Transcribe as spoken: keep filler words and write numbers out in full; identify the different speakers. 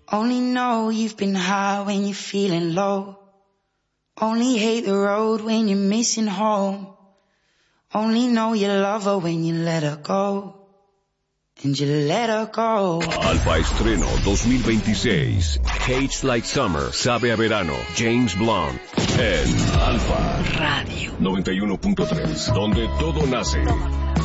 Speaker 1: Only know you've been high when you're feeling low. Only hate the road when you're missing home. Only know you love her when you let her go. And you let her go.
Speaker 2: Alfa Estreno dos mil veintiséis. Hates Like Summer, sabe a verano. James Blunt. En Alfa
Speaker 1: Radio
Speaker 2: noventa y uno punto tres, donde todo nace.